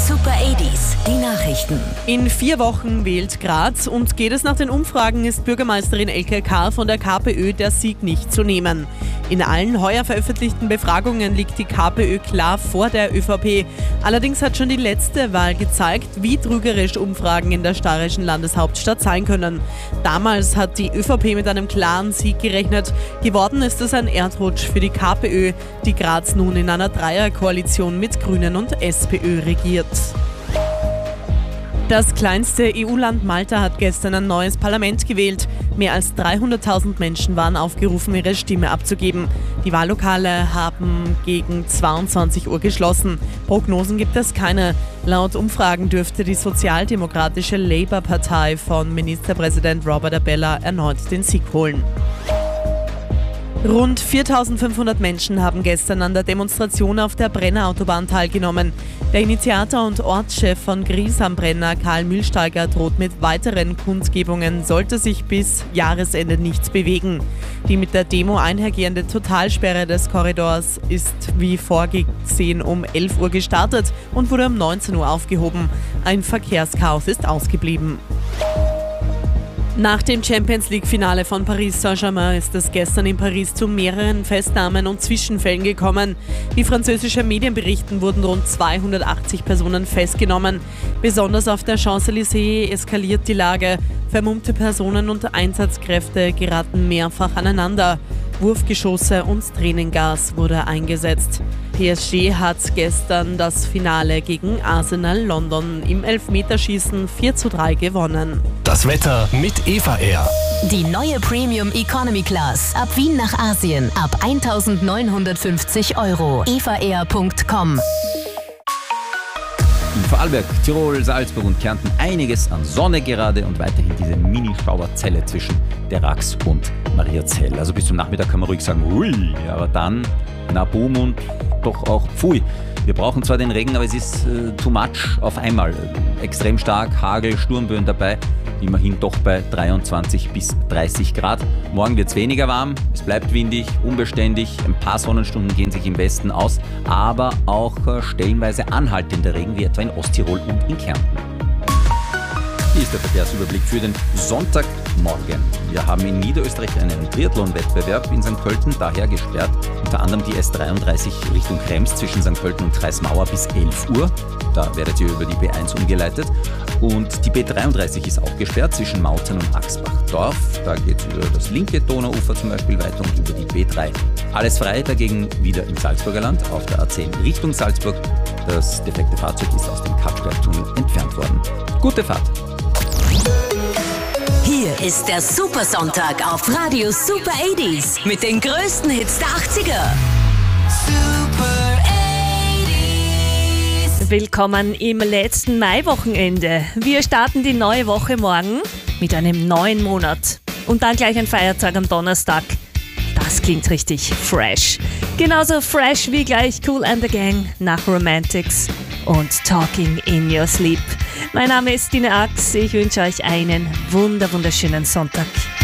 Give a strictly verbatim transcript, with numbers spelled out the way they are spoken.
Super achtziger, die Nachrichten. In vier Wochen wählt Graz und geht es nach den Umfragen, ist Bürgermeisterin Elke K. von der KPÖ der Sieg nicht zu nehmen. In allen heuer veröffentlichten Befragungen liegt die KPÖ klar vor der ÖVP. Allerdings hat schon die letzte Wahl gezeigt, wie trügerisch Umfragen in der steirischen Landeshauptstadt sein können. Damals hat die ÖVP mit einem klaren Sieg gerechnet. Geworden ist es ein Erdrutsch für die KPÖ, die Graz nun in einer Dreierkoalition mit Grünen und SPÖ regiert. Das kleinste E U-Land Malta hat gestern ein neues Parlament gewählt. Mehr als dreihunderttausend Menschen waren aufgerufen, ihre Stimme abzugeben. Die Wahllokale haben gegen zweiundzwanzig Uhr geschlossen. Prognosen gibt es keine. Laut Umfragen dürfte die sozialdemokratische Labour-Partei von Ministerpräsident Robert Abella erneut den Sieg holen. Rund viertausendfünfhundert Menschen haben gestern an der Demonstration auf der Brenner-Autobahn teilgenommen. Der Initiator und Ortschef von Gries am Brenner, Karl Mühlsteiger, droht mit weiteren Kundgebungen, sollte sich bis Jahresende nichts bewegen. Die mit der Demo einhergehende Totalsperre des Korridors ist wie vorgesehen um elf Uhr gestartet und wurde um neunzehn Uhr aufgehoben. Ein Verkehrschaos ist ausgeblieben. Nach dem Champions-League-Finale von Paris Saint-Germain ist es gestern in Paris zu mehreren Festnahmen und Zwischenfällen gekommen. Wie französische Medien berichten, wurden rund zweihundertachtzig Personen festgenommen. Besonders auf der Champs-Élysées eskaliert die Lage. Vermummte Personen und Einsatzkräfte geraten mehrfach aneinander. Wurfgeschosse und Tränengas wurde eingesetzt. P S G hat gestern das Finale gegen Arsenal London im Elfmeterschießen vier zu drei gewonnen. Das Wetter mit Eva Air. Die neue Premium Economy Class. Ab Wien nach Asien. Ab eintausendneunhundertfünfzig Euro. eva air punkt com. In Vorarlberg, Tirol, Salzburg und Kärnten einiges an Sonne gerade und weiterhin diese Mini-Schauerzelle zwischen der Rax und Mariazell. Also bis zum Nachmittag kann man ruhig sagen, hui, aber dann, na boom und doch auch pfui. Wir brauchen zwar den Regen, aber es ist äh, too much auf einmal. Extrem stark, Hagel, Sturmböen dabei. Immerhin doch bei dreiundzwanzig bis dreißig Grad. Morgen wird es weniger warm, es bleibt windig, unbeständig. Ein paar Sonnenstunden gehen sich im Westen aus, aber auch äh, stellenweise anhaltender Regen, wie etwa in Osttirol und in Kärnten. Hier ist der Verkehrsüberblick für den Sonntagmorgen. Wir haben in Niederösterreich einen Triathlon-Wettbewerb in Sankt Pölten, daher gesperrt. Unter anderem die S dreiunddreißig Richtung Krems zwischen Sankt Pölten und Kreismauer bis elf Uhr. Da werdet ihr über die B eins umgeleitet. Und die B dreiunddreißig ist auch gesperrt zwischen Mautern und Axbach-Dorf. Da geht es über das linke Donauufer zum Beispiel weiter und über die B drei. Alles frei dagegen wieder im Salzburger Land auf der A zehn Richtung Salzburg. Das defekte Fahrzeug ist aus dem Kapstadt-Tunnel entfernt worden. Gute Fahrt! Hier ist der Supersonntag auf Radio Super achtziger mit den größten Hits der achtziger. Super achtziger. Willkommen im letzten Maiwochenende. Wir starten die neue Woche morgen mit einem neuen Monat. Und dann gleich ein Feiertag am Donnerstag. Das klingt richtig fresh. Genauso fresh wie gleich Kool and the Gang nach Romantics und Talking in Your Sleep. Mein Name ist Dine Ax. Ich wünsche euch einen wunder wunderschönen Sonntag.